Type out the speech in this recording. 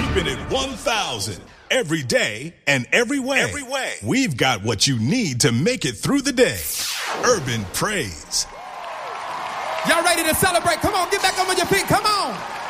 Keeping it 1,000 every day and every way. Every way. We've got what you need to make it through the day. Urban Praise. Y'all ready to celebrate? Come on, get back up on your feet. Come on.